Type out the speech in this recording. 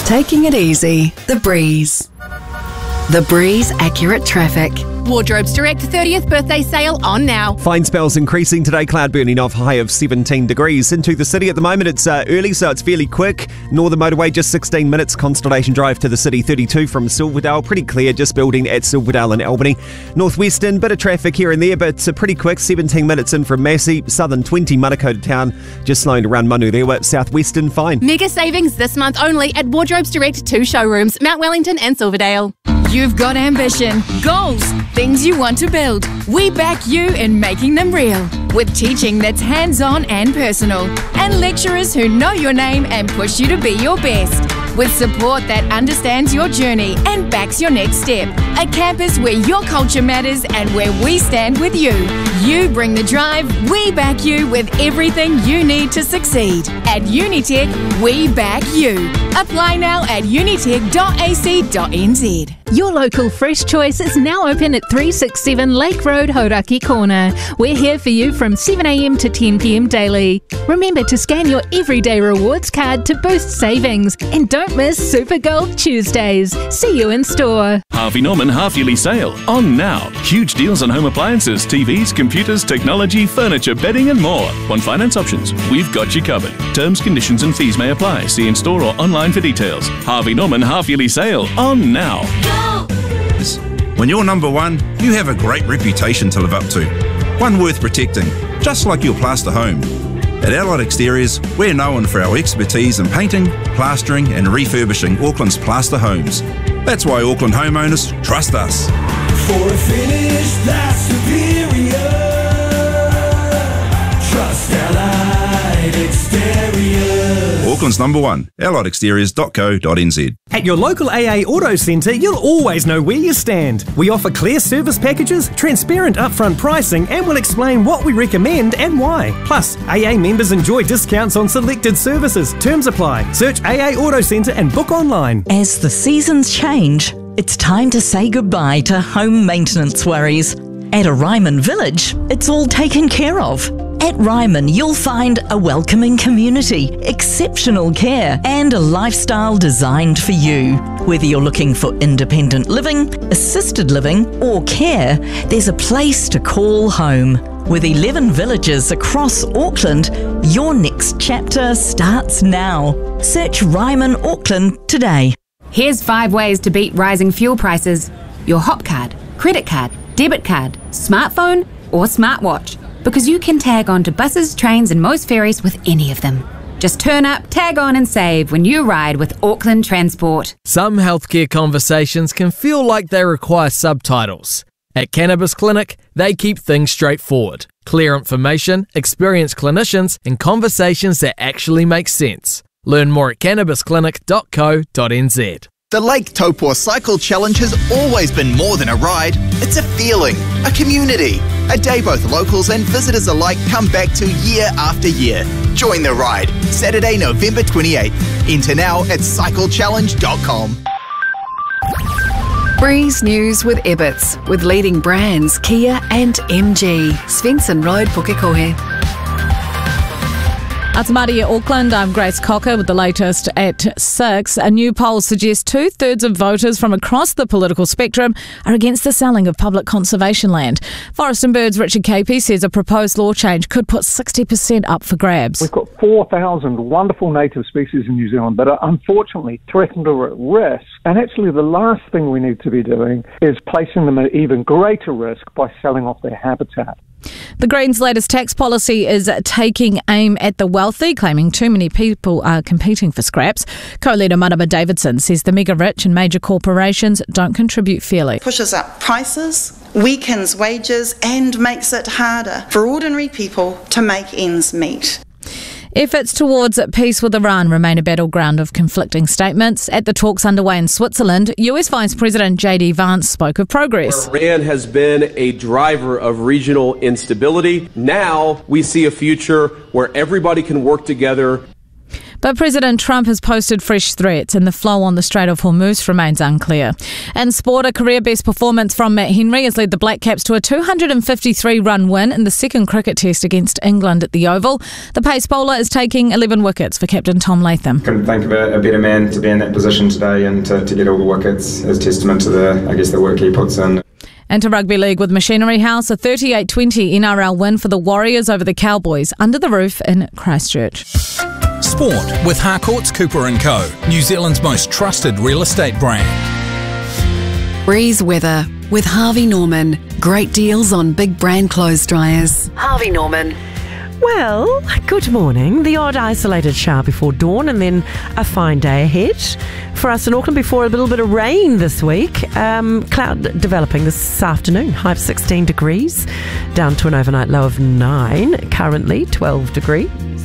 Taking it easy. The Breeze. The Breeze Accurate Traffic. Wardrobe's Direct 30th birthday sale on now. Fine spells increasing today, cloud burning off, high of 17 degrees. Into the city at the moment, it's early, so it's fairly quick. Northern Motorway, just 16 minutes. Constellation Drive to the city, 32 from Silverdale. Pretty clear, just building at Silverdale and Albany. Northwestern, bit of traffic here and there, but pretty quick. 17 minutes in from Massey. Southern 20, Manukau Town, just slowing around Manurewa. Southwestern, fine. Mega savings this month only at Wardrobe's Direct 2 showrooms, Mount Wellington and Silverdale. You've got ambition, goals, things you want to build. We back you in making them real. With teaching that's hands-on and personal. And lecturers who know your name and push you to be your best. With support that understands your journey and backs your next step. A campus where your culture matters and where we stand with you. You bring the drive, we back you with everything you need to succeed. At Unitec, we back you. Apply now at unitec.ac.nz. Your local Fresh Choice is now open at 367 Lake Road, Hauraki Corner. We're here for you from 7am to 10pm daily. Remember to scan your Everyday Rewards card to boost savings. And don't miss Super Gold Tuesdays. See you in store. Harvey Norman half-yearly sale on now. Huge deals on home appliances, TVs, computers, technology, furniture, bedding and more. Want finance options? We've got you covered. Terms, conditions and fees may apply. See in store or online for details. Harvey Norman half-yearly sale on now. When you're number one, you have a great reputation to live up to. One worth protecting, just like your plaster home. At Allied Exteriors, we're known for our expertise in painting, plastering and refurbishing Auckland's plaster homes. That's why Auckland homeowners trust us. For a finish that's superior, trust Allied Exteriors. Auckland's number one, alliedexteriors.co.nz. At your local AA Auto Centre, you'll always know where you stand. We offer clear service packages, transparent upfront pricing, and we'll explain what we recommend and why. Plus, AA members enjoy discounts on selected services. Terms apply. Search AA Auto Centre and book online. As the seasons change, it's time to say goodbye to home maintenance worries. At a Ryman Village, it's all taken care of. At Ryman, you'll find a welcoming community, exceptional care, and a lifestyle designed for you. Whether you're looking for independent living, assisted living, or care, there's a place to call home. With 11 villages across Auckland, your next chapter starts now. Search Ryman Auckland today. Here's 5 ways to beat rising fuel prices. Your HOP card, credit card, debit card, smartphone, or smartwatch. Because you can tag on to buses, trains and most ferries with any of them. Just turn up, tag on and save when you ride with Auckland Transport. Some healthcare conversations can feel like they require subtitles. At Cannabis Clinic, they keep things straightforward. Clear information, experienced clinicians and conversations that actually make sense. Learn more at cannabisclinic.co.nz. The Lake Taupo Cycle Challenge has always been more than a ride. It's a feeling, a community, a day both locals and visitors alike come back to year after year. Join the ride, Saturday, November 28th. Enter now at cyclechallenge.com. Breeze News with Ebbets, with leading brands Kia and MG. Svensson Road, Pukekohe. Atamaria, Auckland. I'm Grace Cocker with the latest at 6. A new poll suggests 2/3 of voters from across the political spectrum are against the selling of public conservation land. Forest and Birds Richard Capey says a proposed law change could put 60% up for grabs. We've got 4,000 wonderful native species in New Zealand that are unfortunately threatened or at risk. And actually the last thing we need to be doing is placing them at even greater risk by selling off their habitat. The Greens' latest tax policy is taking aim at the wealthy, claiming too many people are competing for scraps. Co-leader Marama Davidson says the mega rich and major corporations don't contribute fairly. Pushes up prices, weakens wages and makes it harder for ordinary people to make ends meet. Efforts towards peace with Iran remain a battleground of conflicting statements. At the talks underway in Switzerland, US Vice President J.D. Vance spoke of progress. Iran has been a driver of regional instability. Now we see a future where everybody can work together. But President Trump has posted fresh threats and the flow on the Strait of Hormuz remains unclear. In sport, a career-best performance from Matt Henry has led the Black Caps to a 253-run win in the second cricket test against England at the Oval. The pace bowler is taking 11 wickets for captain Tom Latham. Couldn't think of a better man to be in that position today and to get all the wickets as testament to the work he puts in. Into Rugby League with Machinery House, a 38-20 NRL win for the Warriors over the Cowboys under the roof in Christchurch. Sport with Harcourts Cooper & Co, New Zealand's most trusted real estate brand. Breeze weather with Harvey Norman. Great deals on big brand clothes dryers. Harvey Norman. Well, good morning. The odd isolated shower before dawn and then a fine day ahead. For us in Auckland before a little bit of rain this week. Cloud developing this afternoon. High of 16 degrees. Down to an overnight low of 9. Currently 12 degrees.